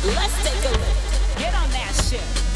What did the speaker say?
Let's take a look. Get on that shit.